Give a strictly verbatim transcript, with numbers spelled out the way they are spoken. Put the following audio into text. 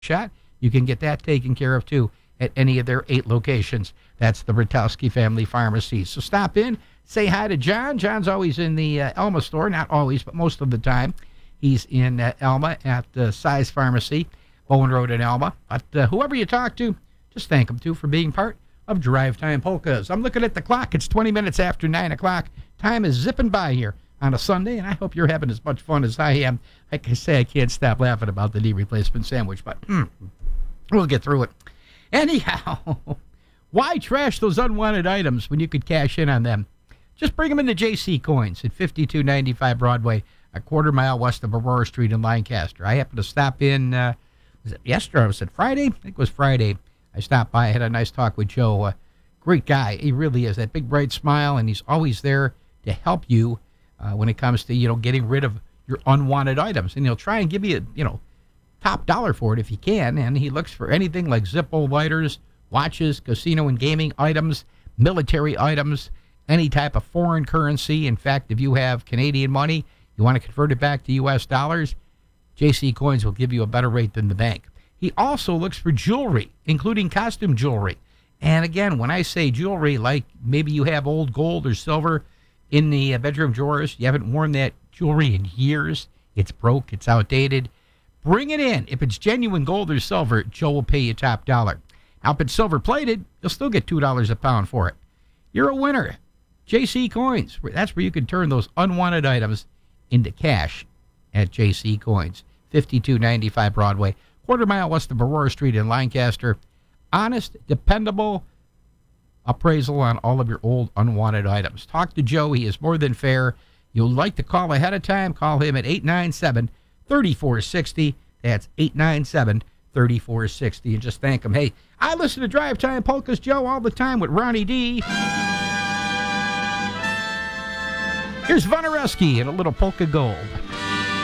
shot, you can get that taken care of too at any of their eight locations. That's the Rutowski Family Pharmacy. So stop in, say hi to John. John's always in the uh, Elma store, not always, but most of the time. He's in uh, Elma at uh, Size Pharmacy, Bowen Road in Elma. But uh, whoever you talk to, just thank them too for being part of Drive Time Polkas. I'm looking at the clock. It's twenty minutes after nine o'clock. Time is zipping by here on a Sunday, and I hope you're having as much fun as I am. Like I say, I can't stop laughing about the knee replacement sandwich, but mm, we'll get through it. Anyhow, why trash those unwanted items when you could cash in on them? Just bring them into J C Coins at fifty-two ninety-five Broadway, a quarter mile west of Aurora Street in Lancaster. I happened to stop in, uh, was it yesterday? Was it Friday? I think it was Friday. I stopped by, I had a nice talk with Joe. Uh, great guy. He really is. That big, bright smile, and he's always there to help you uh, when it comes to, you know, getting rid of your unwanted items. And he'll try and give you, you know, top dollar for it if he can. And he looks for anything like Zippo lighters, watches, casino and gaming items, military items, any type of foreign currency. In fact, if you have Canadian money, you want to convert it back to U S dollars, J C Coins will give you a better rate than the bank. He also looks for jewelry, including costume jewelry. And again, when I say jewelry, like maybe you have old gold or silver in the bedroom drawers, you haven't worn that jewelry in years, it's broke, it's outdated, bring it in. If it's genuine gold or silver, Joe will pay you top dollar. Now, if it's silver plated, you'll still get two dollars a pound for it. You're a winner. J C Coins, that's where you can turn those unwanted items into cash at J C Coins, fifty-two ninety-five Broadway, quarter mile west of Aurora Street in Lancaster. Honest, dependable appraisal on all of your old unwanted items. Talk to Joe. He is more than fair. You'll like to call ahead of time. Call him at eight nine seven, three four six zero. That's eight nine seven, three four six zero. And just thank him. Hey, I listen to Drive Time Polkas, Joe, all the time with Ronnie D. Here's Vonareski and a little polka gold.